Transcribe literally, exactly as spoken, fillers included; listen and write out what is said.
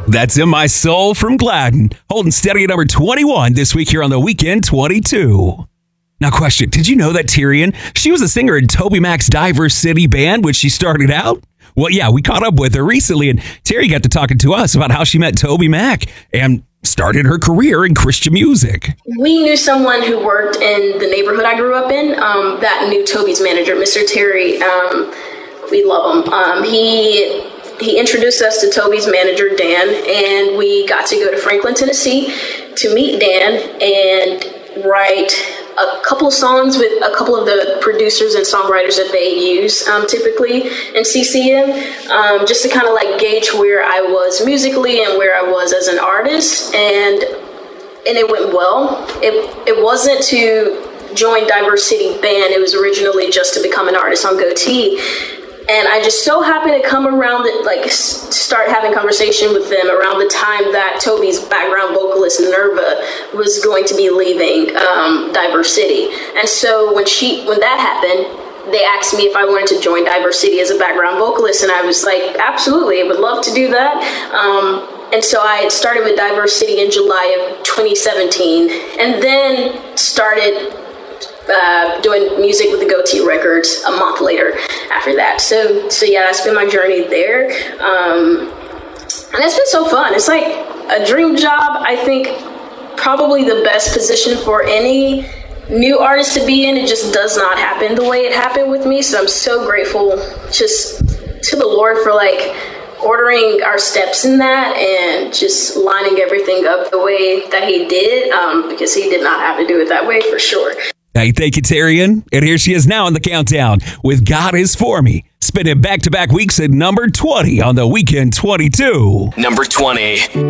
That's In My Soul from Gladden, holding steady at number twenty-one this week here on the Weekend twenty-two. Now, question, did you know that Tyrion, she was a singer in Toby Mac's Diverse City band when she started out? Well, yeah, we caught up with her recently, and Terry got to talking to us about how she met Toby Mac and started her career in Christian music. We knew someone who worked in the neighborhood I grew up in um, that knew Toby's manager, Mister Terry. Um, we love him. Um, he... He introduced us to Toby's manager, Dan, and we got to go to Franklin, Tennessee to meet Dan and write a couple of songs with a couple of the producers and songwriters that they use um, typically in C C M, um, just to kind of like gauge where I was musically and where I was as an artist. And and it went well. It, it wasn't to join Diverse City Band. It was originally just to become an artist on Goatee. And I just so happened to come around it, like start having conversation with them around the time that Toby's background vocalist Nerva was going to be leaving um, Diverse City. And so when she, when that happened, they asked me if I wanted to join Diverse City as a background vocalist, and I was like, absolutely, I would love to do that. Um, and so I started with Diverse City in July of twenty seventeen, and then started Uh, doing music with the Goatee Records a month later after that. So, so yeah, that's been my journey there. Um, and it's been so fun. It's like a dream job. I think probably the best position for any new artist to be in. It just does not happen the way it happened with me. So I'm so grateful just to the Lord for like ordering our steps in that and just lining everything up the way that he did, um, because he did not have to do it that way for sure. Hey, thank you, Tyrion. And here she is now in the countdown with God Is For Me, spinning back-to-back weeks at number twenty on the Weekend twenty-two. Number twenty.